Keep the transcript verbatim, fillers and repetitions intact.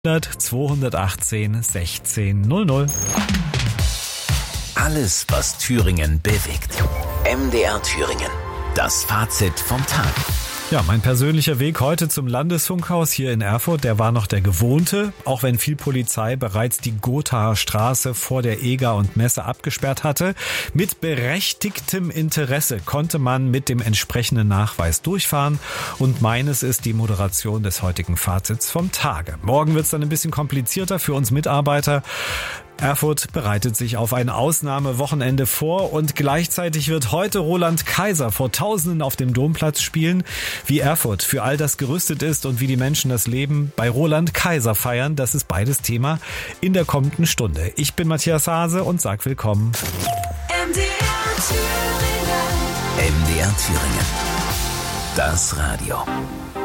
zweihundertachtzehn sechzehn null null. Alles, was Thüringen bewegt. M D R Thüringen. Das Fazit vom Tag. Ja, mein persönlicher Weg heute zum Landesfunkhaus hier in Erfurt, der war noch der gewohnte, auch wenn viel Polizei bereits die Gothaer Straße vor der E G A und Messe abgesperrt hatte. Mit berechtigtem Interesse konnte man mit dem entsprechenden Nachweis durchfahren und meines ist die Moderation des heutigen Fazits vom Tage. Morgen wird's dann ein bisschen komplizierter für uns Mitarbeiter. Erfurt bereitet sich auf ein Ausnahmewochenende vor und gleichzeitig wird heute Roland Kaiser vor Tausenden auf dem Domplatz spielen. Wie Erfurt für all das gerüstet ist und wie die Menschen das Leben bei Roland Kaiser feiern, das ist beides Thema in der kommenden Stunde. Ich bin Matthias Hase und sag willkommen. M D R Thüringen. M D R Thüringen. Das Radio.